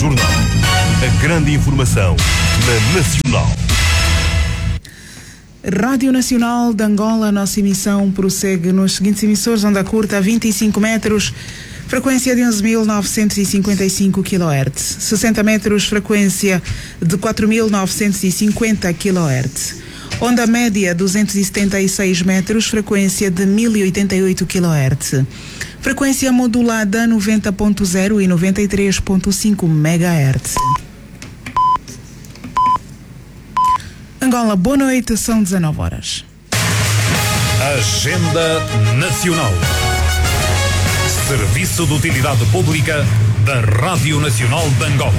Jornal. A grande informação na Nacional. Rádio Nacional de Angola, nossa emissão prossegue nos seguintes emissores: onda curta 25 metros, frequência de 11.955 kHz, 60 metros, frequência de 4.950 kHz, onda média 276 metros, frequência de 1.088 kHz, frequência modulada 90.0 e 93.5 MHz. Angola, boa noite, são 19 horas. Agenda Nacional. Serviço de Utilidade Pública da Rádio Nacional de Angola.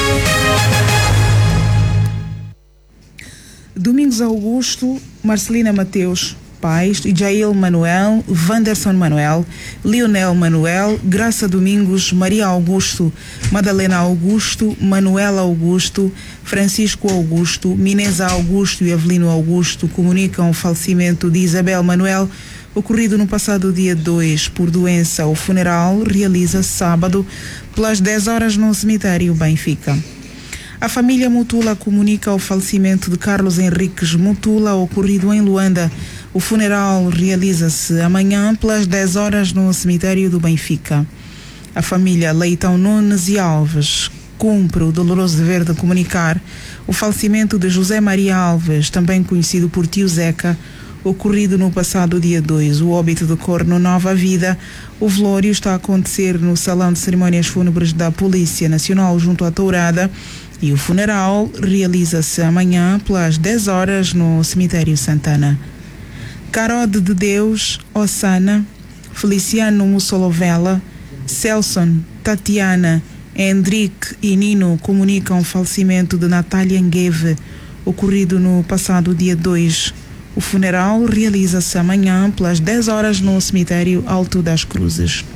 Domingos Augusto, Marcelina Mateus Pais, Jail Manuel, Wanderson Manuel, Lionel Manuel, Graça Domingos, Maria Augusto, Madalena Augusto, Manuela Augusto, Francisco Augusto, Minesa Augusto e Avelino Augusto comunicam o falecimento de Isabel Manuel, ocorrido no passado dia 2 por doença. O funeral realiza-se sábado pelas 10 horas no cemitério Benfica. A família Mutula comunica o falecimento de Carlos Henriques Mutula, ocorrido em Luanda. O funeral realiza-se amanhã pelas 10 horas no cemitério do Benfica. A família Leitão Nunes e Alves cumpre o doloroso dever de comunicar o falecimento de José Maria Alves, também conhecido por Tio Zeca, ocorrido no passado dia 2. O óbito decorre no Nova Vida. O velório está a acontecer no Salão de Cerimônias Fúnebres da Polícia Nacional, junto à Tourada, e o funeral realiza-se amanhã pelas 10 horas no cemitério Santana. Carode de Deus, Ossana, Feliciano Mussolovela, Celson, Tatiana, Hendrick e Nino comunicam o falecimento de Natália Ngueve, ocorrido no passado dia 2. O funeral realiza-se amanhã pelas 10 horas no cemitério Alto das Cruzes.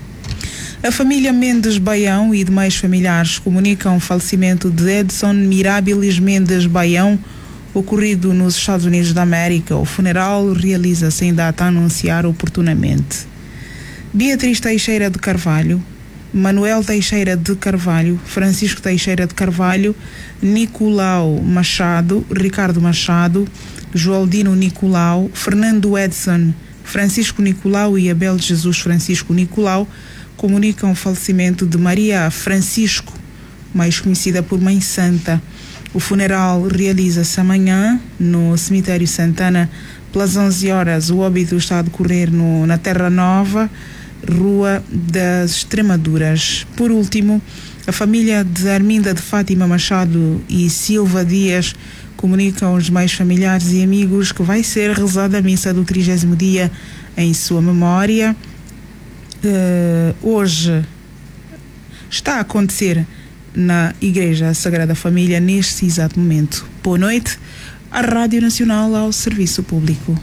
A família Mendes Baião e demais familiares comunicam o falecimento de Edson Mirabilis Mendes Baião, ocorrido nos Estados Unidos da América. O funeral realiza-se em data a anunciar oportunamente. Beatriz Teixeira de Carvalho, Manuel Teixeira de Carvalho, Francisco Teixeira de Carvalho, Nicolau Machado, Ricardo Machado, Joaldino Nicolau, Fernando Edson, Francisco Nicolau e Abel Jesus Francisco Nicolau comunicam o falecimento de Maria Francisco, mais conhecida por Mãe Santa. O funeral realiza-se amanhã no cemitério Santana pelas 11 horas. O óbito está a decorrer na Terra Nova, Rua das Extremaduras. Por último, a família de Arminda de Fátima Machado e Silva Dias comunicam aos demais familiares e amigos que vai ser rezada a missa do 30º dia em sua memória. Hoje está a acontecer na Igreja Sagrada Família neste exato momento. Boa noite. A Rádio Nacional ao serviço público.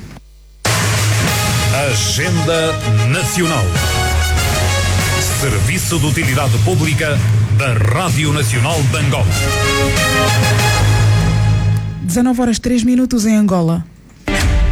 Agenda Nacional. Serviço de Utilidade Pública da Rádio Nacional de Angola. 19 horas 3 minutos em Angola.